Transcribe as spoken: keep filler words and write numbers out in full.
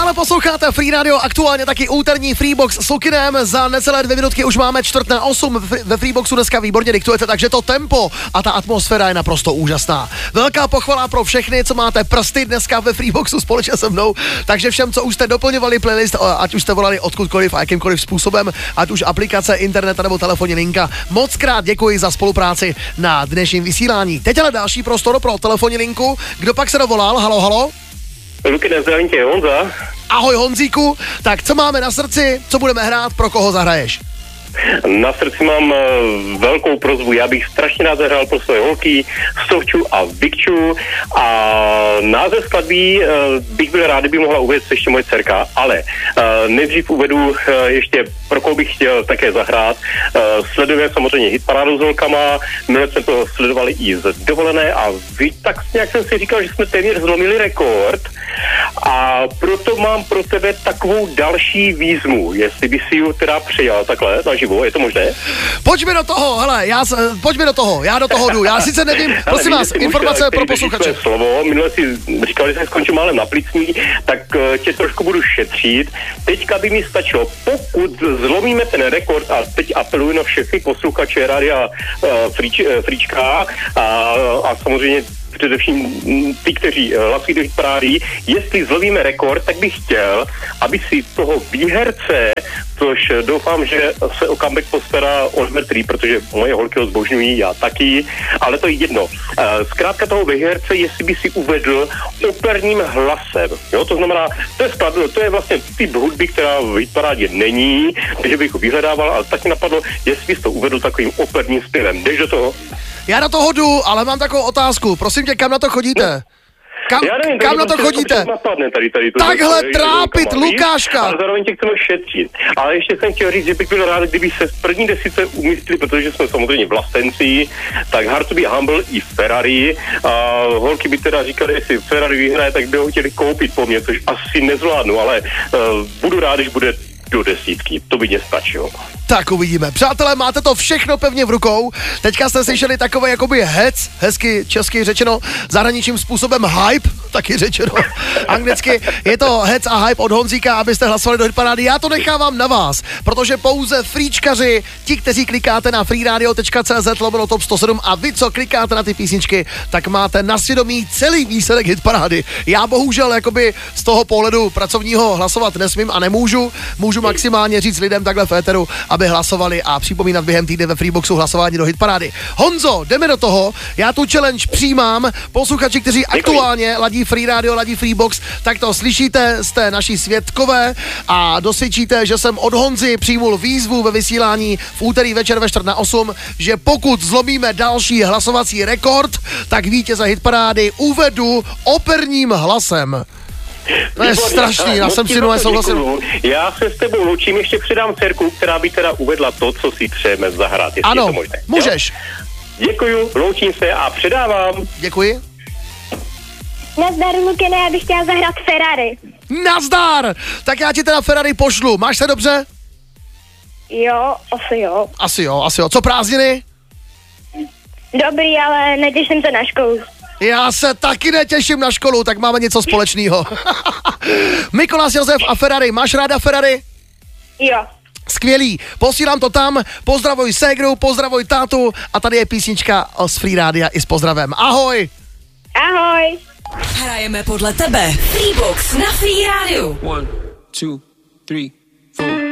Stále posloucháte Free Radio, aktuálně taky úterní Freebox s Lukinem. Za necelé dvě minutky už máme čtvrt na osm. Ve Freeboxu dneska výborně diktujete, takže to tempo a ta atmosféra je naprosto úžasná. Velká pochvala pro všechny, co máte prsty dneska ve Freeboxu společně se mnou. Takže všem, co už jste doplňovali playlist, ať už jste volali odkudkoliv a jakýmkoliv způsobem, ať už aplikace, internet nebo telefonní linka. Moc krát děkuji za spolupráci na dnešním vysílání. Teď ale další prostor pro telefonní linku. Kdo pak se dovolal? Halo, halo. Luky, nezdravím tě, Honza. Ahoj Honzíku, tak co máme na srdci, co budeme hrát, pro koho zahraješ? Na srdci mám uh, velkou prosbu, já bych strašně rád zahrál pro své holky, Stovču a Vikču a název skladby uh, bych byl rád, kdyby mohla uvést ještě moje dcerka, ale uh, nejdřív uvedu uh, ještě, pro koho bych chtěl také zahrát. Uh, sledujeme samozřejmě hitparádu s holkama, my jsme to sledovali i z dovolené a vy, tak nějak jsem si říkal, že jsme téměř zlomili rekord a proto mám pro tebe takovou další výzvu, jestli by si ji teda přijal takhle na živo, je to možné? Pojďme do toho, hele, já, pojďme do toho, já do toho jdu, já sice nevím, prosím vás, informace už, pro posluchače. Slovo, minule si říkal, že jsem skončil málem na plicní, tak uh, tě trošku budu šetřit. Teďka by mi stačilo, pokud zlomíme ten rekord, a teď apeluji na všechny posluchače rádia uh, Fríč, uh, Fríčka a, a samozřejmě především ty, kteří hlasují do hitparády, jestli zlovíme rekord, tak bych chtěl, aby si toho výherce, což doufám, že se o comeback postará Oliver Tree, protože moje holky ho zbožňují, já taky, ale to je jedno. Zkrátka toho výherce, jestli by si uvedl operním hlasem. Jo, to znamená, to je skladno, to je vlastně typ hudby, která v hitparádě není, takže bych ho vyhledával, ale taky napadlo, jestli bys to uvedl takovým operním zpěvem. Jdeš do toho? Já na to jdu, ale mám takovou otázku. Prosím tě, kam na to chodíte? Kam, nevím, kam na to chodíte? Napadne tady, tady to Takhle to, trápit rukama, Lukáška. Ale zároveň tě chceme šetřit. Ale ještě jsem chtěl říct, že bych byl rád, kdyby se v první desíce umístili, protože jsme samozřejmě vlastenci, tak Hard to be Humble i Ferrari. A holky by teda říkali, jestli Ferrari vyhraje, tak by ho chtěli koupit po mně, což asi nezvládnu, ale uh, budu rád, když bude do desítky, to by mě stačilo. Tak uvidíme. Přátelé, máte to všechno pevně v rukou. Teďka jste slyšeli takové jakoby hec, hezky česky řečeno, zahraničním způsobem hype, taky řečeno anglicky. Je to hec a hype od Honzíka, abyste hlasovali do hitparády. Já to nechávám na vás, protože pouze fríčkaři, ti, kteří klikáte na freeradio tečka cz lomeno top sto sedm a vy, co klikáte na ty písničky, tak máte na svědomí celý výsledek hitparády. Já bohužel jakoby z toho pohledu pracovního hlasovat nesmím a nemůžu. Můžu maximálně říct lidem takhle v éteru, aby hlasovali a připomínat během týdne ve Freeboxu hlasování do hitparády. Honzo, jdeme do toho, já tu challenge přijímám. Posluchači, kteří Děkuji. aktuálně ladí Free Radio, ladí Freebox, tak to slyšíte, jste naši svědkové a dosvědčíte, že jsem od Honzy přijmul výzvu ve vysílání v úterý večer ve čtvrt na osm, že pokud zlomíme další hlasovací rekord, tak vítěze hitparády uvedu operním hlasem. To je Výborně, strašný, já jsem si no nesouhlasil. Já se s tebou loučím, ještě předám dcerku, která by teda uvedla to, co si přejeme zahrát. Ano, je to možné. můžeš. Jo? Děkuju, loučím se a předávám. Děkuji. Nazdar, Lukine, já bych chtěla zahrát Ferrari. Nazdar! Tak já ti teda Ferrari pošlu, máš se dobře? Jo, asi jo. Asi jo, asi jo. Co prázdniny? Dobrý, ale netěším se na školu. Já se taky netěším na školu, tak máme něco společného. Mikolas Josef a Ferrari, máš ráda Ferrari? Jo. Skvělý, posílám to tam, pozdravuj ségru, pozdravuj tátu a tady je písnička z Free Rádia i s pozdravem. Ahoj! Ahoj! Hrajeme podle tebe. Freebox na Free Rádiu. One, two, three, four.